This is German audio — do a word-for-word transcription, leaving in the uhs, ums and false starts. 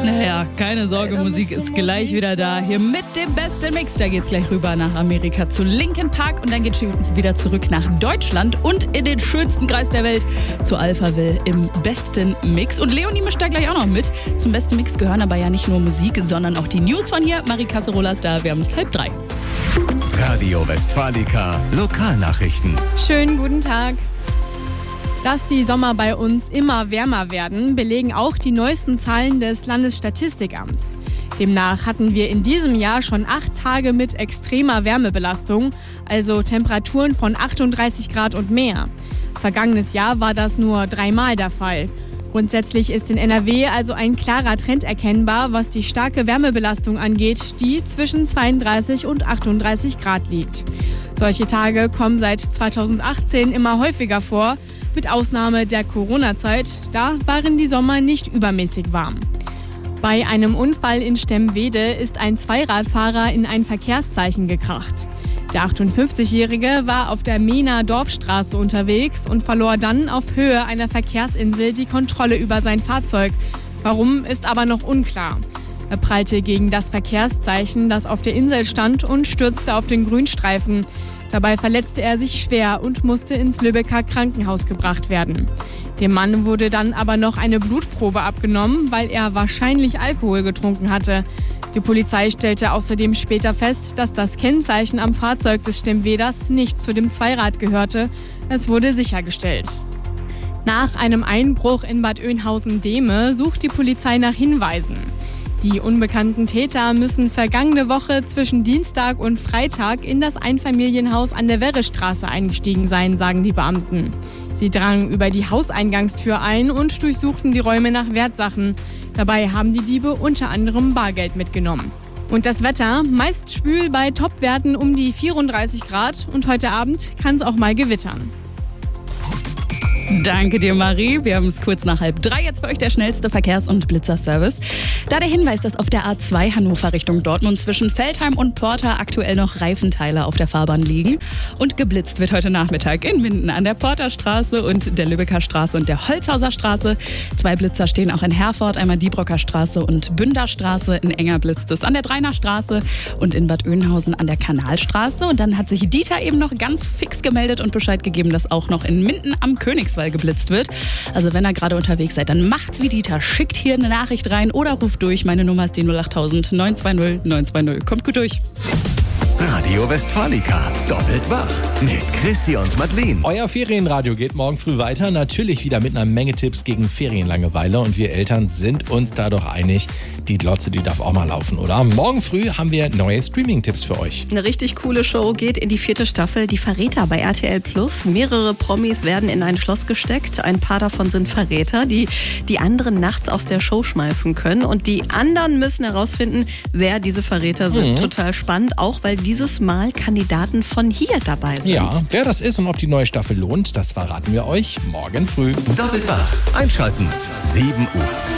Naja, keine Sorge, Musik ist gleich wieder da. Hier mit dem besten Mix. Da geht's gleich rüber nach Amerika zu Linkin Park und dann geht's wieder zurück nach Deutschland und in den schönsten Kreis der Welt zu Alphaville im besten Mix. Und Leonie mischt da gleich auch noch mit. Zum besten Mix gehören aber ja nicht nur Musik, sondern auch die News von hier. Marie Casserola ist da. Wir haben es halb drei. Radio Westfalica, Lokalnachrichten. Schönen guten Tag. Dass die Sommer bei uns immer wärmer werden, belegen auch die neuesten Zahlen des Landesstatistikamts. Demnach hatten wir in diesem Jahr schon acht Tage mit extremer Wärmebelastung, also Temperaturen von achtunddreißig Grad und mehr. Vergangenes Jahr war das nur dreimal der Fall. Grundsätzlich ist in N R W also ein klarer Trend erkennbar, was die starke Wärmebelastung angeht, die zwischen zweiunddreißig und achtunddreißig Grad liegt. Solche Tage kommen seit zweitausendachtzehn immer häufiger vor, mit Ausnahme der Corona-Zeit. Da waren die Sommer nicht übermäßig warm. Bei einem Unfall in Stemwede ist ein Zweiradfahrer in ein Verkehrszeichen gekracht. Der achtundfünfzigjährige war auf der Mehner Dorfstraße unterwegs und verlor dann auf Höhe einer Verkehrsinsel die Kontrolle über sein Fahrzeug. Warum, ist aber noch unklar. Er prallte gegen das Verkehrszeichen, das auf der Insel stand, und stürzte auf den Grünstreifen. Dabei verletzte er sich schwer und musste ins Lübecker Krankenhaus gebracht werden. Dem Mann wurde dann aber noch eine Blutprobe abgenommen, weil er wahrscheinlich Alkohol getrunken hatte. Die Polizei stellte außerdem später fest, dass das Kennzeichen am Fahrzeug des Stemweders nicht zu dem Zweirad gehörte. Es wurde sichergestellt. Nach einem Einbruch in Bad Oeynhausen-Dehme sucht die Polizei nach Hinweisen. Die unbekannten Täter müssen vergangene Woche zwischen Dienstag und Freitag in das Einfamilienhaus an der Werrestraße eingestiegen sein, sagen die Beamten. Sie drangen über die Hauseingangstür ein und durchsuchten die Räume nach Wertsachen. Dabei haben die Diebe unter anderem Bargeld mitgenommen. Und das Wetter, meist schwül bei Topwerten um die vierunddreißig Grad, und heute Abend kann es auch mal gewittern. Danke dir, Marie. Wir haben es kurz nach halb drei. Jetzt für euch der schnellste Verkehrs- und Blitzerservice. Da der Hinweis, dass auf der A zwei Hannover Richtung Dortmund zwischen Veltheim und Porta aktuell noch Reifenteile auf der Fahrbahn liegen. Und geblitzt wird heute Nachmittag in Minden an der Porterstraße und der Lübecker Straße und der Holzhauser Straße. Zwei Blitzer stehen auch in Herford, einmal die Brocker Straße und Bünderstraße. In Enger blitzt es an der Dreiner Straße und in Bad Oeynhausen an der Kanalstraße. Und dann hat sich Dieter eben noch ganz fix gemeldet und Bescheid gegeben, dass auch noch in Minden am Königswall geblitzt wird. Also wenn ihr gerade unterwegs seid, dann macht's wie Dieter. Schickt hier eine Nachricht rein oder ruft durch. Meine Nummer ist die null acht null null neun zwei null neun zwei null. Kommt gut durch. Radio Westfalica, doppelt wach mit Chrissy und Madeleine. Euer Ferienradio geht morgen früh weiter. Natürlich wieder mit einer Menge Tipps gegen Ferienlangeweile. Und wir Eltern sind uns da doch einig, die Glotze, die darf auch mal laufen, oder? Morgen früh haben wir neue Streaming-Tipps für euch. Eine richtig coole Show geht in die vierte Staffel. Die Verräter bei R T L Plus. Mehrere Promis werden in ein Schloss gesteckt. Ein paar davon sind Verräter, die die anderen nachts aus der Show schmeißen können. Und die anderen müssen herausfinden, wer diese Verräter sind. Mhm. Total spannend, auch weil dieses Mal Kandidaten von hier dabei sind. Ja, wer das ist und ob die neue Staffel lohnt, das verraten wir euch morgen früh. Doppelt wach, einschalten, sieben Uhr.